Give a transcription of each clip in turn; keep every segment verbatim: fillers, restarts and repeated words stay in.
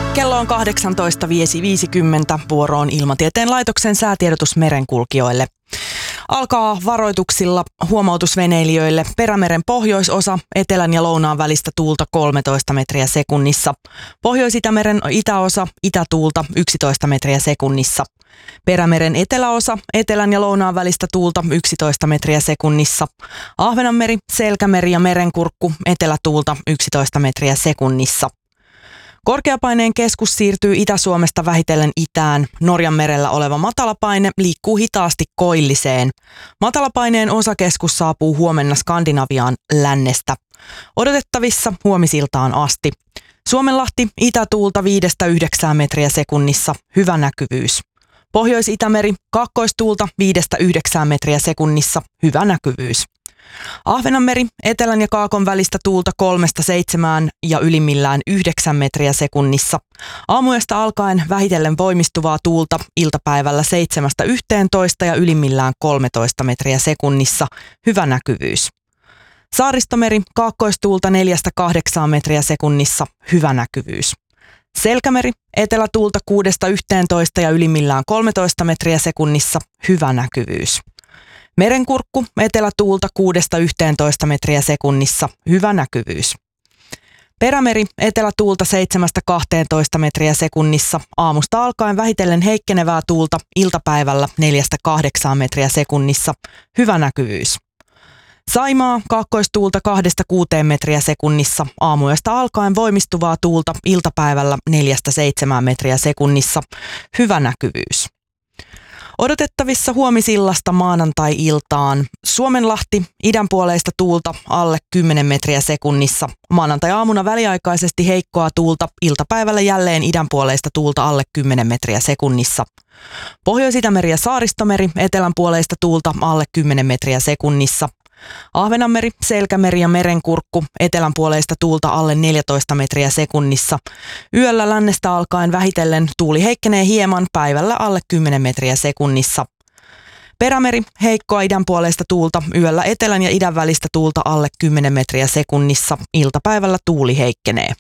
Kello on kahdeksantoista viisikymmentä. Vuoro on Ilmatieteen laitoksen säätiedotus merenkulkijoille. Alkaa varoituksilla huomautusveneilijöille. Perämeren pohjoisosa, etelän ja lounaan välistä tuulta kolmetoista metriä sekunnissa. Pohjois-Itämeren itäosa, itätuulta yksitoista metriä sekunnissa. Perämeren eteläosa, etelän ja lounaan välistä tuulta yksitoista metriä sekunnissa. Ahvenanmeri, Selkämeri ja Merenkurkku, etelätuulta yksitoista metriä sekunnissa. Korkeapaineen keskus siirtyy Itä-Suomesta vähitellen itään. Norjan merellä oleva matalapaine liikkuu hitaasti koilliseen. Matalapaineen osakeskus saapuu huomenna Skandinaviaan lännestä. Odotettavissa huomisiltaan asti. Suomenlahti, itätuulta viidestä yhdeksään metriä sekunnissa, hyvä näkyvyys. Pohjois-Itämeri, kaakkoistuulta viidestä yhdeksään metriä sekunnissa, hyvä näkyvyys. Ahvenanmeri, etelän ja kaakon välistä tuulta kolmesta seitsemään ja ylimmillään yhdeksän metriä sekunnissa. Aamuyöstä alkaen vähitellen voimistuvaa tuulta, iltapäivällä seitsemästä yhteentoista ja ylimmillään kolmetoista metriä sekunnissa, hyvä näkyvyys. Saaristomeri, kaakkoistuulta neljästä kahdeksaan metriä sekunnissa, hyvä näkyvyys. Selkämeri, etelätuulta kuudesta yhteentoista ja ylimmillään kolmetoista metriä sekunnissa, hyvä näkyvyys. Merenkurkku, etelätuulta kuudesta yhteentoista metriä sekunnissa, hyvä näkyvyys. Perämeri, etelätuulta seitsemästä kahteentoista metriä sekunnissa, aamusta alkaen vähitellen heikkenevää tuulta, iltapäivällä neljästä kahdeksaan metriä sekunnissa, hyvä näkyvyys. Saimaa, kaakkoistuulta kahdesta kuuteen metriä sekunnissa, aamuyöstä alkaen voimistuvaa tuulta, iltapäivällä neljästä seitsemään metriä sekunnissa, hyvä näkyvyys. Odotettavissa huomisillasta maanantai-iltaan. Suomenlahti, idänpuoleista tuulta alle kymmenen metriä sekunnissa. Maanantai-aamuna väliaikaisesti heikkoa tuulta, iltapäivällä jälleen idänpuoleista tuulta alle kymmenen metriä sekunnissa. Pohjois-Itämeri ja Saaristomeri, etelänpuoleista tuulta alle kymmenen metriä sekunnissa. Ahvenanmeri, Selkämeri ja Merenkurkku, etelänpuoleista tuulta alle neljätoista metriä sekunnissa. Yöllä lännestä alkaen vähitellen tuuli heikkenee hieman, päivällä alle kymmenen metriä sekunnissa. Perämeri, heikkoa idänpuoleista tuulta, yöllä etelän ja idän välistä tuulta alle kymmenen metriä sekunnissa. Iltapäivällä tuuli heikkenee.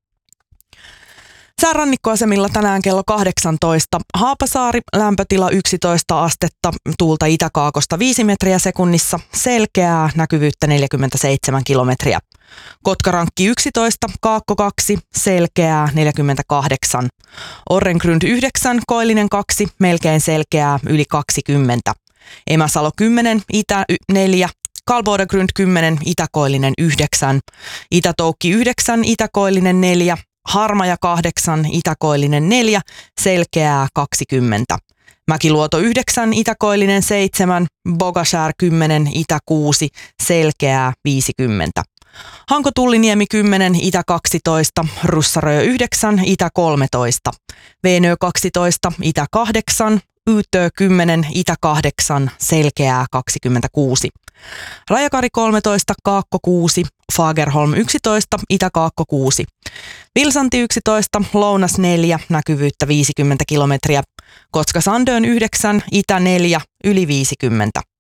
Säärannikkoasemilla tänään kello kahdeksantoista. Haapasaari, lämpötila yksitoista astetta, tuulta itäkaakosta viisi metriä sekunnissa, selkeää, näkyvyyttä neljäkymmentäseitsemän kilometriä. Kotkarankki yksitoista, Kaakko kaksi, selkeää, neljäkymmentäkahdeksan. Orrengrund yhdeksän, Koillinen kaksi, melkein selkeää, yli kaksikymmentä. Emäsalo kymmenen, Itä neljä, Kalbodagrund kymmenen, Itäkoillinen yhdeksän. Itätoukki yhdeksän, Itäkoillinen neljä. Harmaja kahdeksan, Itäkoillinen neljä, selkeää kaksikymmentä. Mäkiluoto yhdeksän, Itäkoillinen seitsemän, Bogashär kymmenen, Itä kuusi, selkeää viisikymmentä. Hanko-Tulliniemi kymmenen, Itä kaksitoista, Russarö yhdeksän, Itä kolmetoista. Veenö kaksitoista, Itä kahdeksan, Ytö kymmenen, Itä kahdeksan, selkeää kaksikymmentäkuusi. Rajakari kolmetoista, Kaakko kuusi, Fagerholm yksitoista, Itä-Kaakko kuusi. Vilsanti yksitoista, Lounas neljä, näkyvyyttä viisikymmentä kilometriä. Kotka-Sandön yhdeksän, Itä neljä, yli viisikymmentä.